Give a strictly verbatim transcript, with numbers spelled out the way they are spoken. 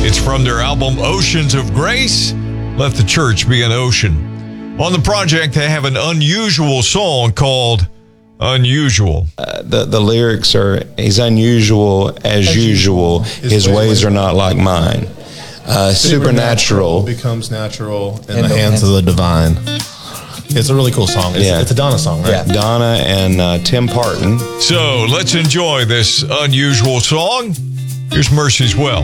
It's from their album Oceans of Grace. Let the Church Be an Ocean. On the project, they have an unusual song called Unusual. Uh, the, the lyrics are, he's unusual as, as usual. His, His ways, ways are not like mine. Uh, supernatural. supernatural becomes natural in, in the, the hands of the divine. It's a really cool song. It's, yeah. it's a Donna song, right? Yeah. Donna and uh, Tim Parton. So let's enjoy this unusual song. Here's Mercy's Well.